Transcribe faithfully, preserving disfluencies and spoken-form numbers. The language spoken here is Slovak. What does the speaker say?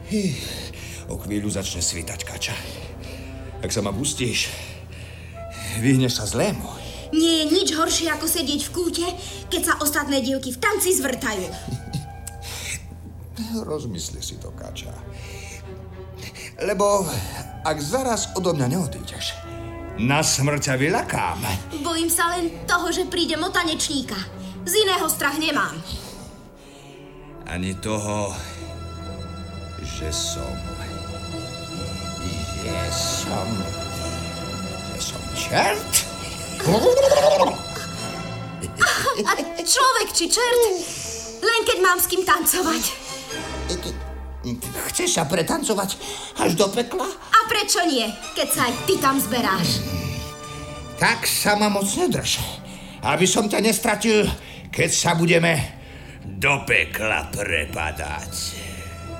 O chvíľu začne svítať, Kača. Ak sa ma pustíš, vyhneš sa zlému. Nie je nič horšie, ako sedieť v kúte, keď sa ostatné dievky v tanci zvrtajú. Rozmysli si to, Kača. Lebo ak zaraz odo mňa neodídeš, na smrť ťa vylakám. Bojím sa len toho, že príde o tanečníka. Z iného strach nemám. Ani toho, že som... Že som... Že som čert? A človek či čert? Len keď mám s kým tancovať. Chceš sa pretancovať až do pekla? A prečo nie, keď sa aj ty tam zberáš? Tak sa ma moc nedrž, aby som ťa nestratil, keď sa budeme do pekla prepadať.